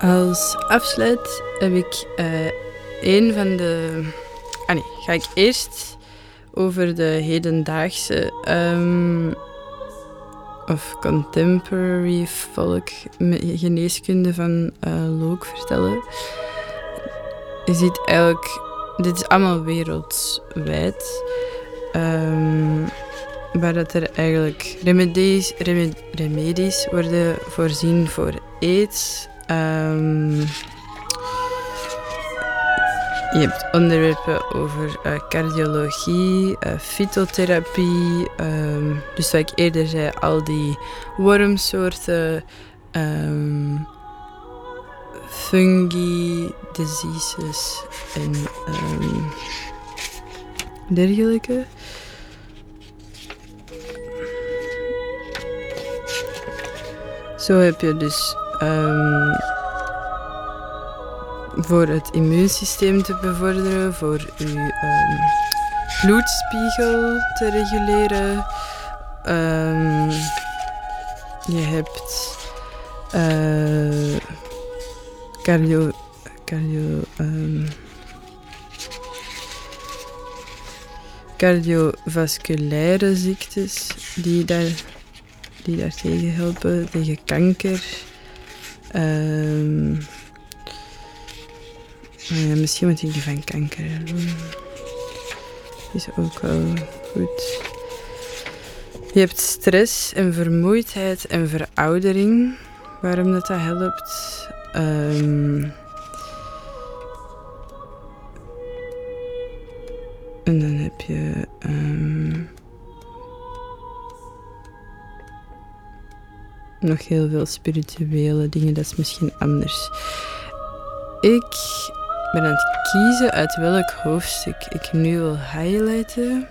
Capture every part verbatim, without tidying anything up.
Als afsluit heb ik uh, een van de... Ah nee, ga ik eerst over de hedendaagse um, of contemporary folk geneeskunde van uh, Loek vertellen. Je ziet eigenlijk... Dit is allemaal wereldwijd. Um, waar dat er eigenlijk remedies, remed, remedies worden voorzien voor aids. Um, je hebt onderwerpen over uh, cardiologie, uh, fytotherapie. Um, dus wat ik eerder zei, al die wormsoorten, um, fungi, diseases en um, dergelijke. Zo heb je dus um, voor het immuunsysteem te bevorderen, voor je um, bloedspiegel te reguleren. Um, je hebt uh, cardio, cardio, um, cardiovasculaire ziektes die daar... die daartegen helpen, tegen kanker. Um, ja, misschien moet ik die van kanker doen. Is ook wel goed. Je hebt stress en vermoeidheid en veroudering, waarom dat, dat helpt. Um, en dan heb je... Um, nog heel veel spirituele dingen, dat is misschien anders. Ik ben aan het kiezen uit welk hoofdstuk ik nu wil highlighten.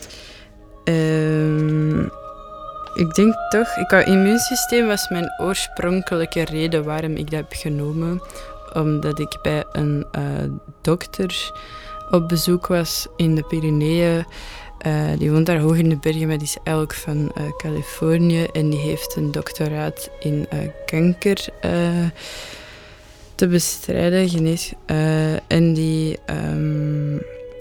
Um, ik denk toch, ik wou, immuunsysteem was mijn oorspronkelijke reden waarom ik dat heb genomen. Omdat ik bij een uh, dokter op bezoek was in de Pyreneeën. Uh, die woont daar hoog in de bergen, maar die is eigenlijk van uh, Californië. En die heeft een doctoraat in uh, kanker uh, te bestrijden, genees. Uh, en die um,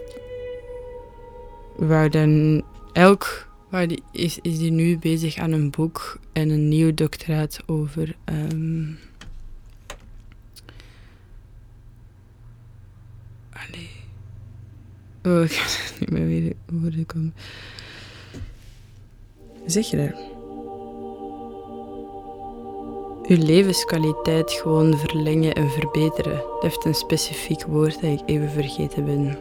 wou dan... Elk wou die, is, is die nu bezig aan een boek en een nieuw doctoraat over... Um, allee... Oh, ik kan het niet meer weer woorden komen. Zeg je daar? Uw levenskwaliteit gewoon verlengen en verbeteren. Dat heeft een specifiek woord dat ik even vergeten ben.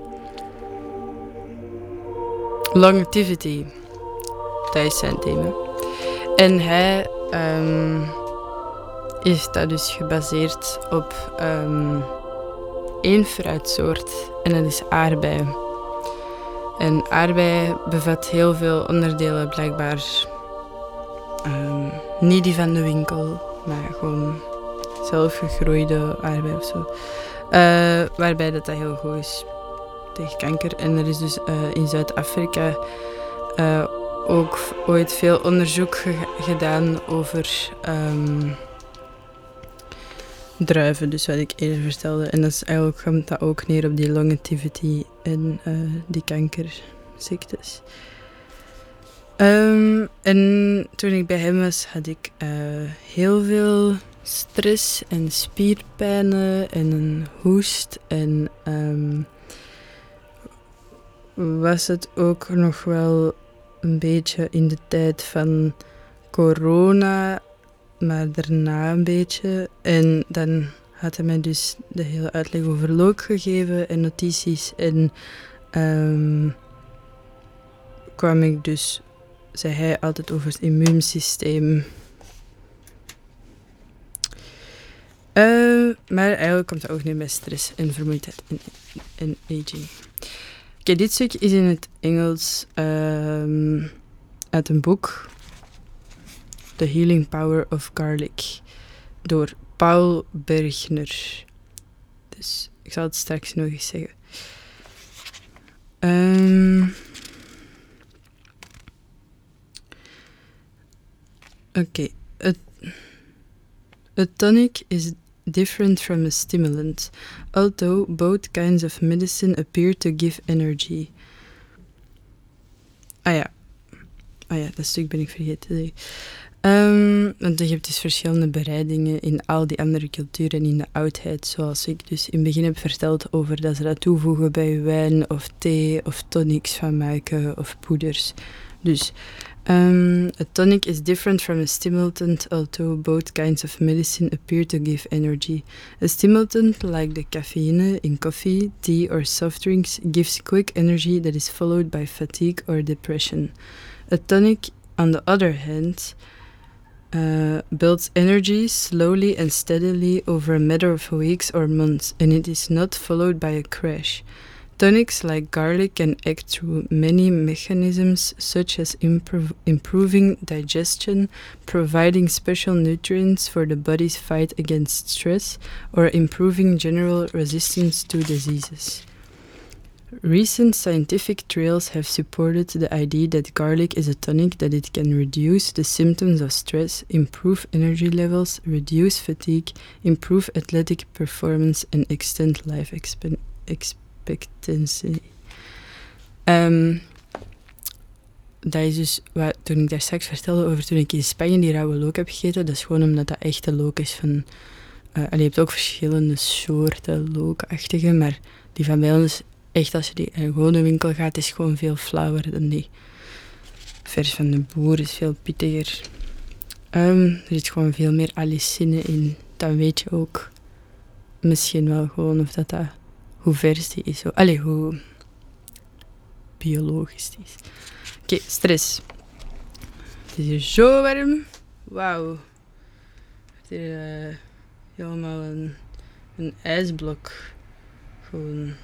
Longevity. Dat is zijn thema. En hij um, is dat dus gebaseerd op um, één fruitsoort. En dat is aardbei. En aardbei bevat heel veel onderdelen, blijkbaar. Um, niet die van de winkel, maar gewoon zelfgegroeide aardbei of zo. Uh, waarbij dat, dat heel goed is tegen kanker. En er is dus uh, in Zuid-Afrika uh, ook ooit veel onderzoek ge- gedaan over um, druiven, dus wat ik eerder vertelde. En dat is eigenlijk, komt dat ook neer op die longevity en uh, die kankerziektes. Um, en toen ik bij hem was, had ik uh, heel veel stress en spierpijnen en een hoest. En um, was het ook nog wel een beetje in de tijd van corona, maar daarna een beetje. En dan had hij mij dus de hele uitleg over Loek gegeven en notities. En um, kwam ik dus, zei hij altijd over het immuunsysteem. Uh, maar eigenlijk komt dat ook nu bij stress en vermoeidheid en, en aging. Oké, okay, dit stuk is in het Engels um, uit een boek. The Healing Power of Garlic. Door Paul Bergner. Dus ik zal het straks nog eens zeggen. Um, Oké. Okay. A tonic is different from a stimulant, although both kinds of medicine appear to give energy. Ah ja, ah ja, dat stuk ben ik vergeten. Um, want je hebt dus verschillende bereidingen in al die andere culturen in de oudheid, zoals ik dus in het begin heb verteld over dat ze dat toevoegen bij wijn of thee of tonics van maken of poeders. Dus um, a tonic is different from a stimulant, although both kinds of medicine appear to give energy. A stimulant, like the caffeine in coffee, tea or soft drinks, gives quick energy that is followed by fatigue or depression. A tonic, on the other hand, Uh, builds energy slowly and steadily over a matter of weeks or months, and it is not followed by a crash. Tonics like garlic can act through many mechanisms, such as improv- improving digestion, providing special nutrients for the body's fight against stress, or improving general resistance to diseases. Recent scientific trials have supported the idea that garlic is a tonic, that it can reduce the symptoms of stress, improve energy levels, reduce fatigue, improve athletic performance, and extend life expe- expectancy. Um, dat is dus wat toen ik daar straks vertelde over toen ik in Spanje die rauwe look heb gegeten. Dat is gewoon omdat dat echt de look is van... Uh, allee, je hebt ook verschillende soorten lookachtige, maar die van bij ons... Echt, als je die in een gewone winkel gaat, is gewoon veel flauwer dan die. Vers van de boer is veel pittiger. Um, er zit gewoon veel meer alicine in. Dan weet je ook misschien wel gewoon of dat, dat hoe vers die is. Allee, hoe biologisch die is. Oké, okay, stress. Het is hier zo warm. Wauw. Het is hier uh, helemaal een, een ijsblok. Gewoon...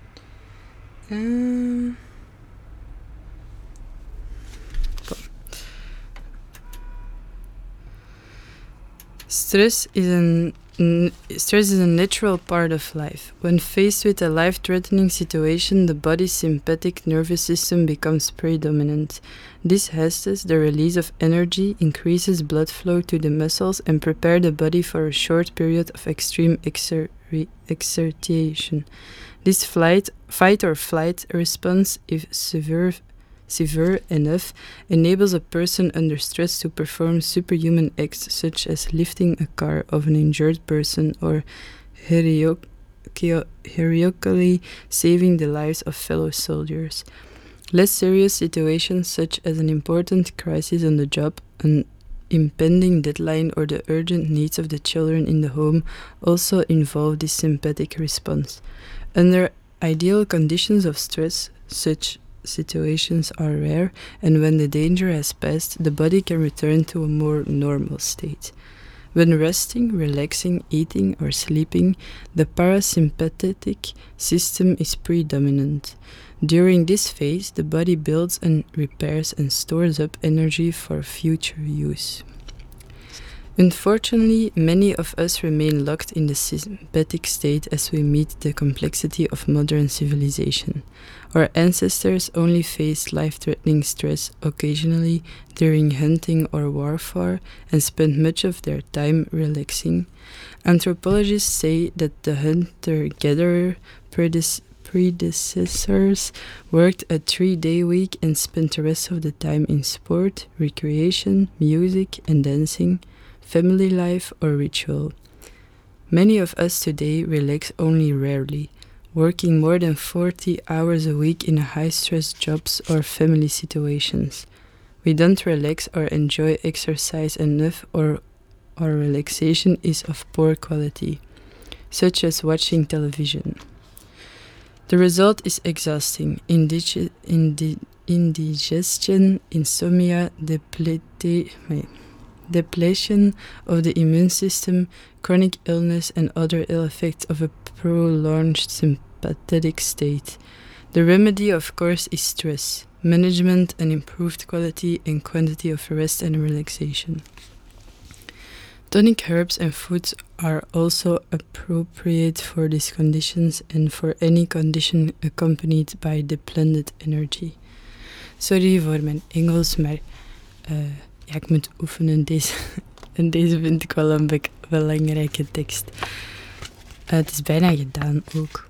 Uh, stress is an n- stress is a natural part of life. When faced with a life-threatening situation, the body's sympathetic nervous system becomes predominant. This hasts the release of energy, increases blood flow to the muscles, and prepare the body for a short period of extreme exer- exertion. This flight, fight or flight response, if severe, severe enough, enables a person under stress to perform superhuman acts such as lifting a car of an injured person or hero- heroically saving the lives of fellow soldiers. Less serious situations such as an important crisis on the job, an impending deadline, or the urgent needs of the children in the home also involve this sympathetic response. Under ideal conditions of stress, such situations are rare, and when the danger has passed, the body can return to a more normal state. When resting, relaxing, eating, or sleeping, the parasympathetic system is predominant. During this phase, the body builds and repairs and stores up energy for future use. Unfortunately, many of us remain locked in the sympathetic state as we meet the complexity of modern civilization. Our ancestors only faced life-threatening stress occasionally during hunting or warfare and spent much of their time relaxing. Anthropologists say that the hunter-gatherer predecessors predecessors worked a three-day week and spent the rest of the time in sport, recreation, music and dancing, family life or ritual. Many of us today relax only rarely, working more than forty hours a week in high-stress jobs or family situations. We don't relax or enjoy exercise enough, or our relaxation is of poor quality, such as watching television. The result is exhausting, indige- indi- indigestion, insomnia, deplete- depletion of the immune system, chronic illness, and other ill effects of a prolonged sympathetic state. The remedy, of course, is stress management and improved quality and quantity of rest and relaxation. Tonic herbs and foods are also appropriate for these conditions and for any condition accompanied by depleted energy. Sorry voor mijn Engels, maar uh, ja, ik moet oefenen. Deze, en deze vind ik wel een beetje belangrijke tekst. Uh, het is bijna gedaan ook.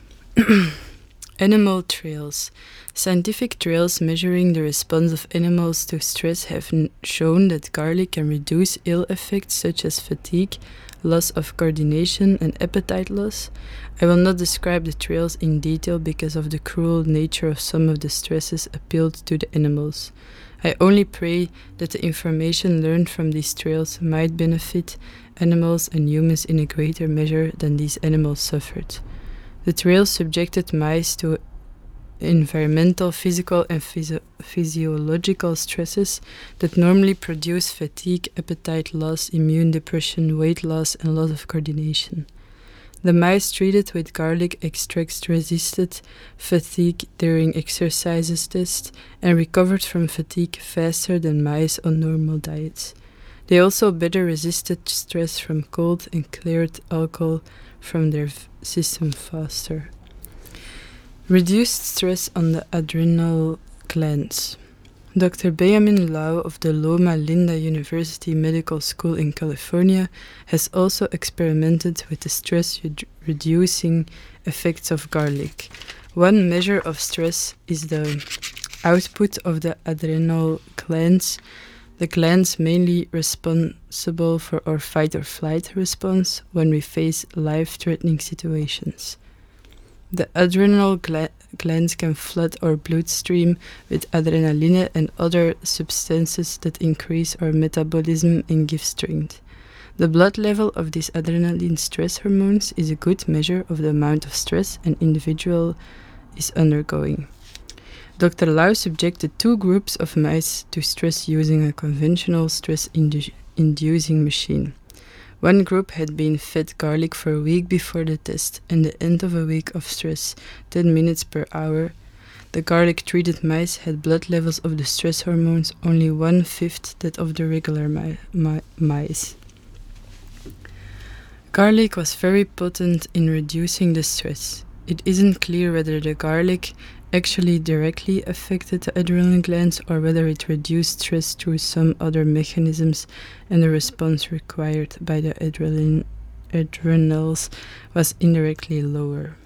Animal trails. Scientific trails measuring the response of animals to stress have n- shown that garlic can reduce ill effects such as fatigue, loss of coordination, and appetite loss. I will not describe the trails in detail because of the cruel nature of some of the stresses appealed to the animals. I only pray that the information learned from these trails might benefit animals and humans in a greater measure than these animals suffered. The trails subjected mice to environmental, physical, and physio- physiological stresses that normally produce fatigue, appetite loss, immune depression, weight loss, and loss of coordination. The mice treated with garlic extracts resisted fatigue during exercises tests and recovered from fatigue faster than mice on normal diets. They also better resisted stress from cold and cleared alcohol from their v- system faster. Reduced stress on the adrenal glands. Doctor Benjamin Lau of the Loma Linda University Medical School in California has also experimented with the stress-reducing effects of garlic. One measure of stress is the output of the adrenal glands, the glands mainly responsible for our fight-or-flight response when we face life-threatening situations. The adrenal gla- glands can flood our bloodstream with adrenaline and other substances that increase our metabolism and give strength. The blood level of these adrenaline stress hormones is a good measure of the amount of stress an individual is undergoing. Doctor Lau subjected two groups of mice to stress using a conventional stress-inducing machine. One group had been fed garlic for a week before the test, and the end of a week of stress, ten minutes per hour. The garlic-treated mice had blood levels of the stress hormones only one-fifth that of the regular mi- mi- mice. Garlic was very potent in reducing the stress. It isn't clear whether the garlic actually directly affected the adrenal glands or whether it reduced stress through some other mechanisms and the response required by the adrenal adrenals was indirectly lower.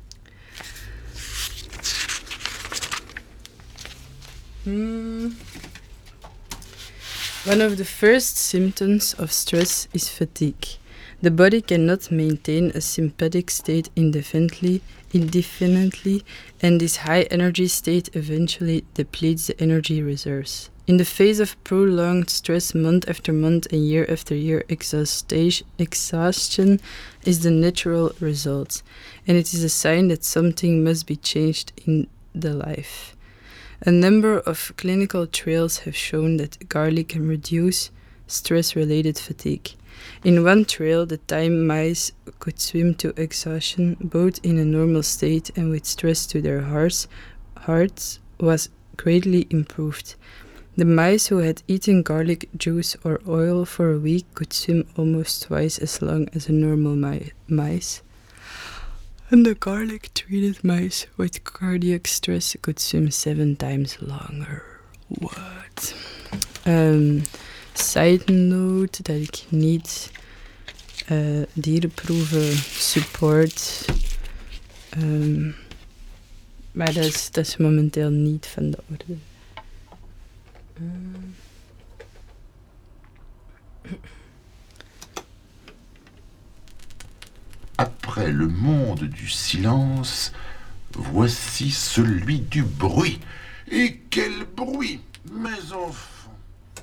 Hmm. One of the first symptoms of stress is fatigue. The body cannot maintain a sympathetic state indefinitely, indefinitely, and this high energy state eventually depletes the energy reserves. In the face of prolonged stress month after month and year after year, exhaustion is the natural result, and it is a sign that something must be changed in the life. A number of clinical trials have shown that garlic can reduce stress-related fatigue. In one trial, the time mice could swim to exhaustion, both in a normal state and with stress to their hearts, hearts was greatly improved. The mice who had eaten garlic juice or oil for a week could swim almost twice as long as a normal mi- mice. And the garlic-treated mice with cardiac stress could swim seven times longer. What? Um... Side note dat ik niet uh, dierenproeven support. Um, maar dat is, dat is momenteel niet van de orde. Um. Après le monde du silence, voici celui du bruit. Et quel bruit! Mais enfin!